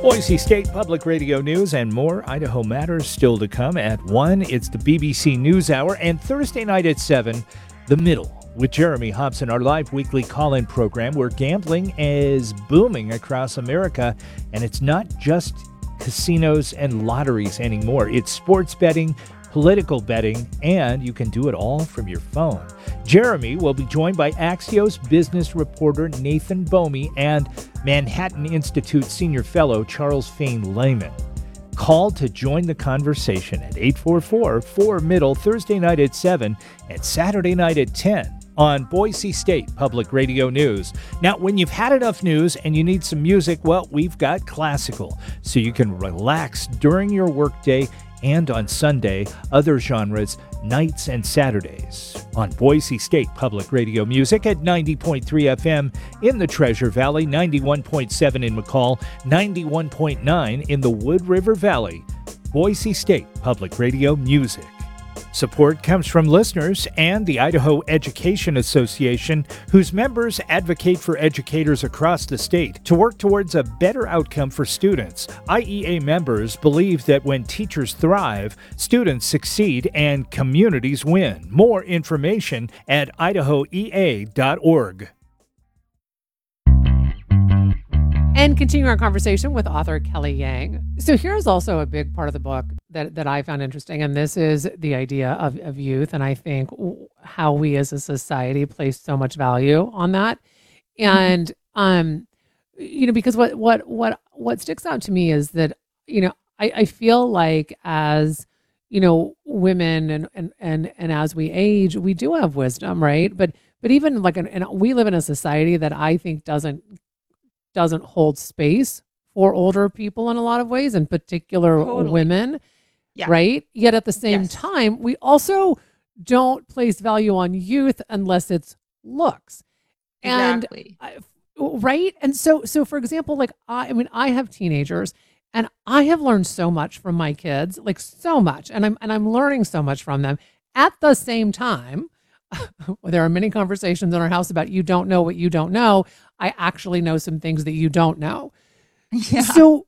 Boise State Public Radio News and more Idaho Matters still to come. At 1, it's the BBC NewsHour, and Thursday night at 7, The Middle with Jeremy Hobson, our live weekly call-in program where gambling is booming across America, and it's not just casinos and lotteries anymore. It's sports betting, political betting, and you can do it all from your phone. Jeremy will be joined by Axios business reporter Nathan Bomey and Manhattan Institute senior fellow Charles Fain Lehman. Call to join the conversation at 844-4-MIDDLE Thursday night at 7 and Saturday night at 10 on Boise State Public Radio News. Now, when you've had enough news and you need some music, well, we've got classical, so you can relax during your workday and on Sunday, other genres, nights and Saturdays. On Boise State Public Radio Music at 90.3 FM in the Treasure Valley, 91.7 in McCall, 91.9 in the Wood River Valley. Boise State Public Radio Music. Support comes from listeners and the Idaho Education Association, whose members advocate for educators across the state to work towards a better outcome for students. IEA members believe that when teachers thrive, students succeed and communities win. More information at idahoea.org. And continue our conversation with author Kelly Yang. So here's also a big part of the book that I found interesting, and this is the idea of youth, and I think how we as a society place so much value on that. And because what sticks out to me is that I feel like as women and as we age, we do have wisdom, right? But even and we live in a society that I think doesn't hold space for older people in a lot of ways, in particular women, right? Yet at the same time, we also don't place value on youth unless it's looks. Exactly. Right? And so for example, I have teenagers, and I have learned so much from my kids, so much, and I'm learning so much from them. At the same time, there are many conversations in our house about you don't know what you don't know. I actually know some things that you don't know. Yeah. So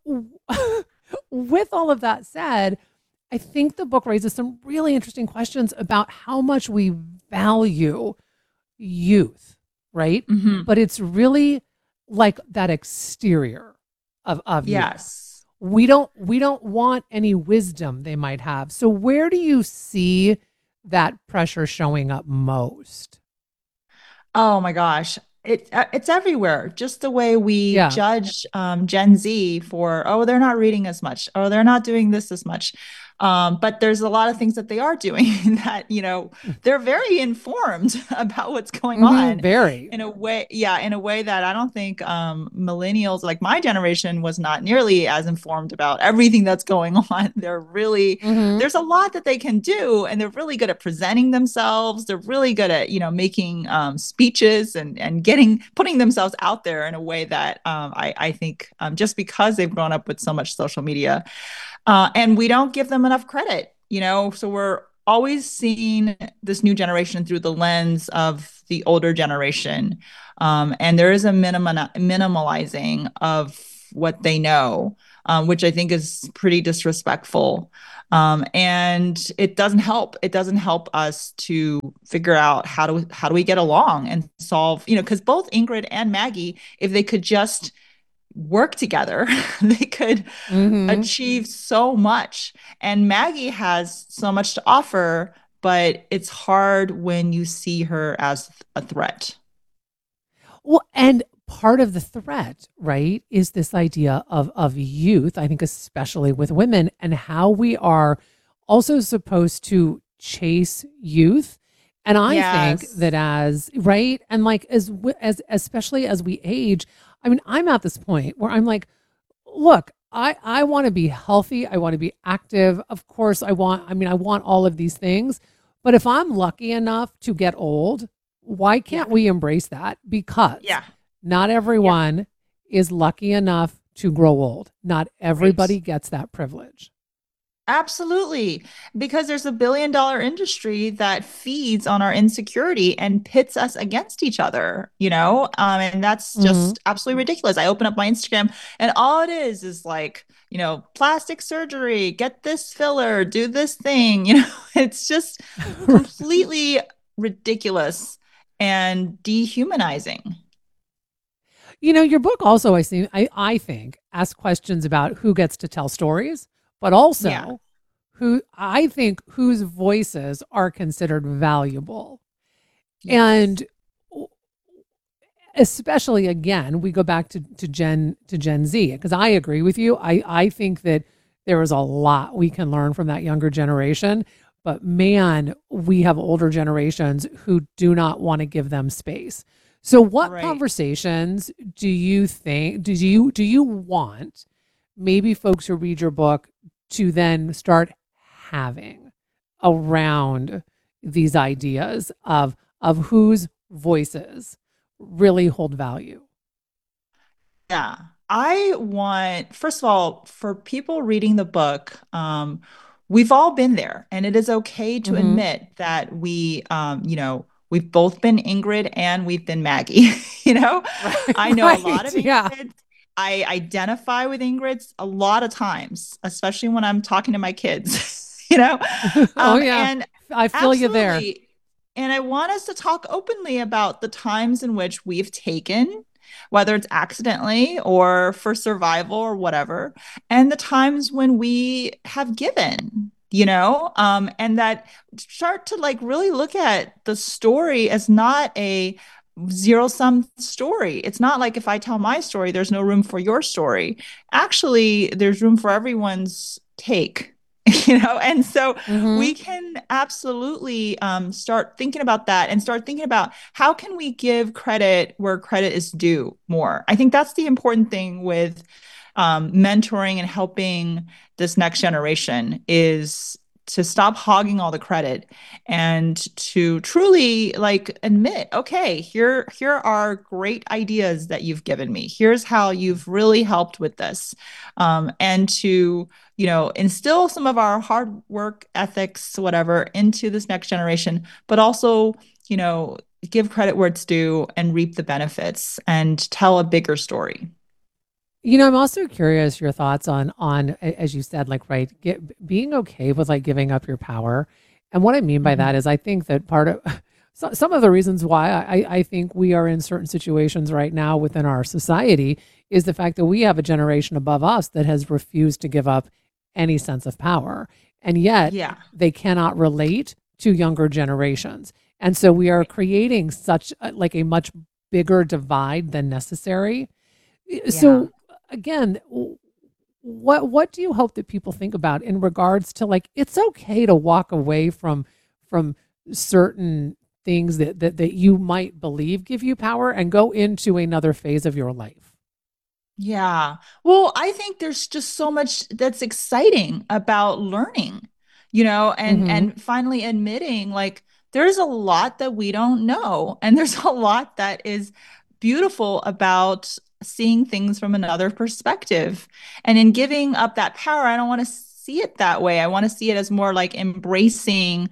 with all of that said, I think the book raises some really interesting questions about how much we value youth, right? Mm-hmm. But it's really like that exterior of yes. youth. We don't want any wisdom they might have. So where do you see that pressure showing up most? Oh my gosh. It's everywhere. Just the way we judge Gen Z for, they're not reading as much, or they're not doing this as much. But there's a lot of things that they are doing that, they're very informed about what's going on. Very. In a way that I don't think millennials, like my generation, was not nearly as informed about everything that's going on. They're really, there's a lot that they can do, and they're really good at presenting themselves. They're really good at, making speeches and putting themselves out there in a way that I think just because they've grown up with so much social media, and we don't give them enough credit, so we're always seeing this new generation through the lens of the older generation. And there is a minimalizing of what they know, which I think is pretty disrespectful. And it doesn't help. It doesn't help us to figure out how do we get along and solve, because both Ingrid and Maggie, if they could just work together, they could achieve so much. And Maggie has so much to offer, but it's hard when you see her as a threat. Well, and part of the threat, right, is this idea of youth, I think especially with women, and how we are also supposed to chase youth. And I think that as especially as we age, I'm at this point where I'm like, look, I want to be healthy. I want to be active. Of course, I want all of these things. But if I'm lucky enough to get old, why can't we embrace that? Because not everyone is lucky enough to grow old. Not everybody gets that privilege. Absolutely. Because there's a $1 billion industry that feeds on our insecurity and pits us against each other, and that's Mhm. just absolutely ridiculous. I open up my Instagram and all it is like, plastic surgery, get this filler, do this thing, it's just completely ridiculous and dehumanizing. Your book also, I think, asks questions about who gets to tell stories, but Yeah. also whose voices are considered valuable. Yes. And especially again, we go back to Gen Z, because I agree with you. I think that there is a lot we can learn from that younger generation. But man, we have older generations who do not want to give them space. So what Right. conversations do you think do you want maybe folks who read your book to then start having around these ideas of whose voices really hold value? Yeah. I want, first of all, for people reading the book, we've all been there, and it is okay to Mm-hmm. admit that we've both been Ingrid and we've been Maggie. You know, Right, I know a lot right. of Yeah. Ingrids. I identify with Ingrids a lot of times, especially when I'm talking to my kids, Oh yeah. and I feel you there. absolutely. And I want us to talk openly about the times in which we've taken, whether it's accidentally or for survival or whatever, and the times when we have given, and that start to like really look at the story as not a zero sum story. It's not like if I tell my story, there's no room for your story. Actually, there's room for everyone's take. And so we Mm-hmm. can absolutely start thinking about that and start thinking about how can we give credit where credit is due more. I think that's the important thing with mentoring and helping this next generation is to stop hogging all the credit and to truly like admit, okay, here are great ideas that you've given me. Here's how you've really helped with this. And to instill some of our hard work ethics, whatever, into this next generation, but also, you know, give credit where it's due and reap the benefits and tell a bigger story. I'm also curious your thoughts as you said, like, right, being okay with like giving up your power. And what I mean by that Mhm. is I think that part of some of the reasons why I think we are in certain situations right now within our society is the fact that we have a generation above us that has refused to give up any sense of power. And yet Yeah. they cannot relate to younger generations. And so we are Right. creating such like a much bigger divide than necessary. Yeah. So again, what do you hope that people think about in regards to like it's okay to walk away from certain things that you might believe give you power and go into another phase of your life? Yeah. Well, I think there's just so much that's exciting about learning, and Mm-hmm. finally admitting like there's a lot that we don't know and there's a lot that is beautiful about seeing things from another perspective. And in giving up that power, I don't want to see it that way. I want to see it as more like embracing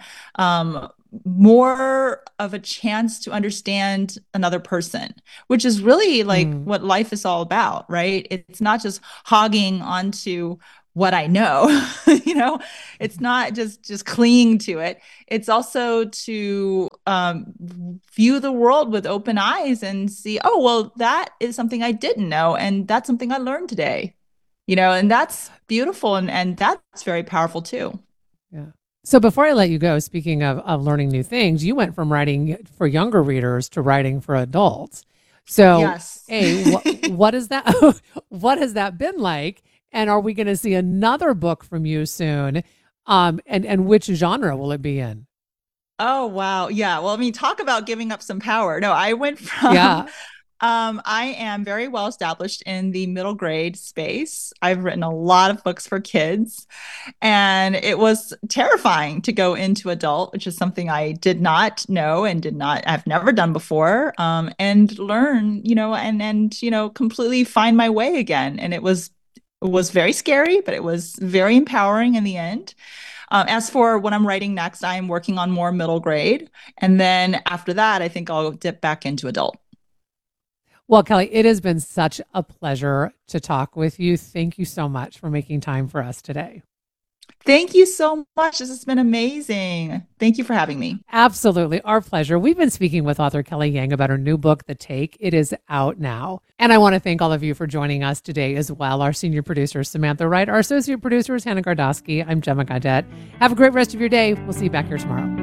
more of a chance to understand another person, which is really like Mm. what life is all about, right? It's not just hogging onto what I know, you know, it's not just clinging to it. It's also to view the world with open eyes and see, oh, well, that is something I didn't know, and that's something I learned today, and that's beautiful and that's very powerful too. Yeah. So before I let you go, speaking of learning new things, you went from writing for younger readers to writing for adults. So, Yes. what is that? What has that been like? And are we going to see another book from you soon? And which genre will it be in? Oh, wow. Yeah. Well, I mean, talk about giving up some power. No, I went from, Yeah. I am very well established in the middle grade space. I've written a lot of books for kids, and it was terrifying to go into adult, which is something I did not know and I've never done before, and learn, and completely find my way again. And it was was very scary, but it was very empowering in the end. As for what I'm writing next, I'm working on more middle grade. And then after that, I think I'll dip back into adult. Well, Kelly, it has been such a pleasure to talk with you. Thank you so much for making time for us today. Thank you so much. This has been amazing. Thank you for having me. Absolutely. Our pleasure. We've been speaking with author Kelly Yang about her new book, The Take. It is out now. And I want to thank all of you for joining us today as well. Our senior producer, Samantha Wright. Our associate producer is Hannah Gardosky. I'm Gemma Gaudette. Have a great rest of your day. We'll see you back here tomorrow.